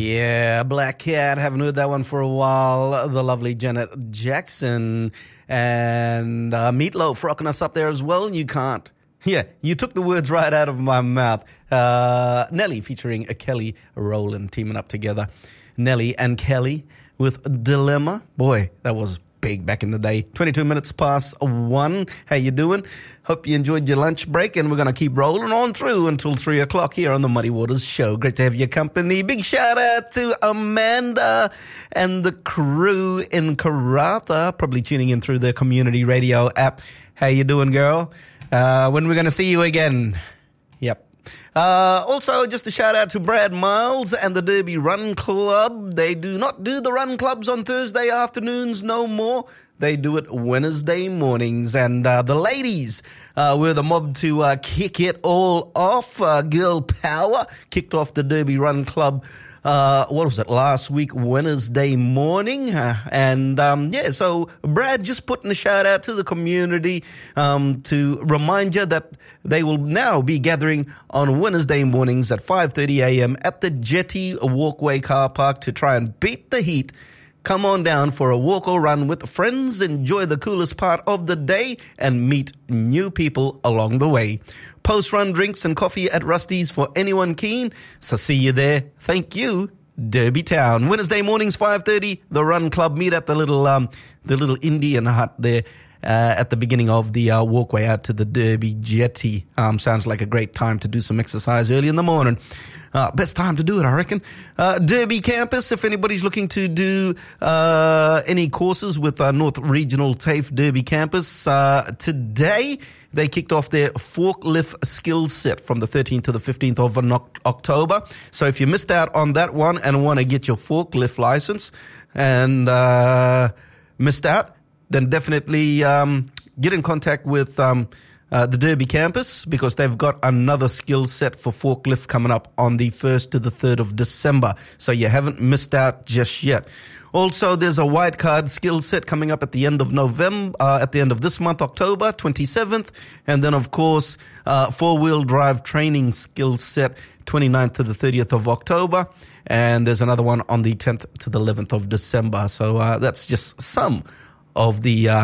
Yeah, Black Cat. Haven't heard that one for a while. The lovely Janet Jackson and Meatloaf rocking us up there as well. You can't. Yeah, you took the words right out of my mouth. Nelly featuring Kelly Rowland teaming up together. Nelly and Kelly with Dilemma. Boy, that was big back in the day. 22 minutes past 1. How you doing? Hope you enjoyed your lunch break, and we're going to keep rolling on through until 3 o'clock here on the Muddy Waters Show. Great to have your company. Big shout out to Amanda and the crew in Karratha, probably tuning in through the community radio app. How you doing, girl? When we're going to see you again? Yep. Also, just a shout out to Brad Miles and the Derby Run Club. They do not do the run clubs on Thursday afternoons no more. They do it Wednesday mornings. And the ladies were the mob to kick it all off. Girl Power kicked off the Derby Run Club. What was it, last week, Wednesday morning? So Brad just putting a shout out to the community to remind you that they will now be gathering on Wednesday mornings at 5:30 a.m. at the Jetty Walkway Car Park to try and beat the heat. Come on down for a walk or run with friends, enjoy the coolest part of the day, and meet new people along the way. Post-run drinks and coffee at Rusty's for anyone keen. So see you there. Thank you, Derby Town. Wednesday mornings, 5:30. The Run Club meet at the little Indian hut there at the beginning of the walkway out to the Derby Jetty. Sounds like a great time to do some exercise early in the morning. Best time to do it, I reckon. Derby Campus, if anybody's looking to do any courses with North Regional TAFE Derby Campus, today they kicked off their forklift skills set from the 13th to the 15th of October. So if you missed out on that one and want to get your forklift license and missed out, then definitely get in contact with the Derby Campus, because they've got another skill set for forklift coming up on the 1st to the 3rd of December. So you haven't missed out just yet. Also, there's a white card skill set coming up at the end of November, at the end of this month, October 27th. And then, of course, four-wheel drive training skill set, 29th to the 30th of October. And there's another one on the 10th to the 11th of December. So that's just some of the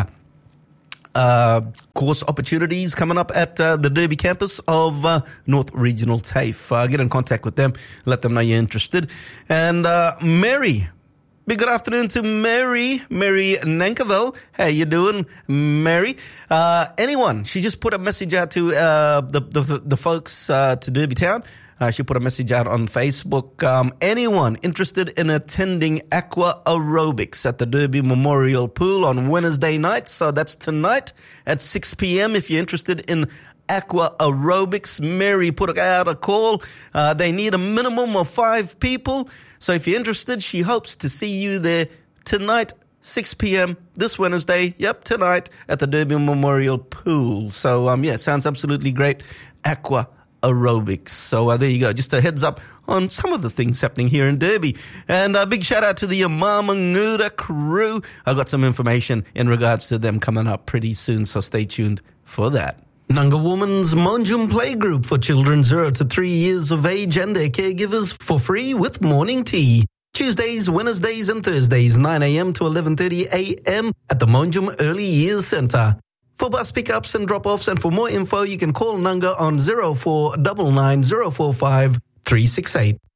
course opportunities coming up at the Derby campus of North Regional TAFE. Get in contact with them, let them know you're interested. And Mary, big good afternoon to Mary Nankerville. How you doing, Mary? Anyone, she just put a message out to the folks to Derby Town. She put a message out on Facebook. Anyone interested in attending aqua aerobics at the Derby Memorial Pool on Wednesday night? So that's tonight at 6 p.m. If you're interested in aqua aerobics, Mary put out a call. They need a minimum of 5 people. So if you're interested, she hopes to see you there tonight, 6 p.m. this Wednesday. Yep, tonight at the Derby Memorial Pool. So, sounds absolutely great. Aqua aerobics. So there you go. Just a heads up on some of the things happening here in Derby. And a big shout out to the Yamamanguda crew. I got some information in regards to them coming up pretty soon, so stay tuned for that. Nunga Women's Monjum Playgroup for children 0 to 3 years of age and their caregivers for free with morning tea. Tuesdays, Wednesdays and Thursdays, 9 a.m. to 11:30 a.m. at the Monjum Early Years Centre. For bus pickups and drop-offs and for more info, you can call Nunga on 0499 045 368.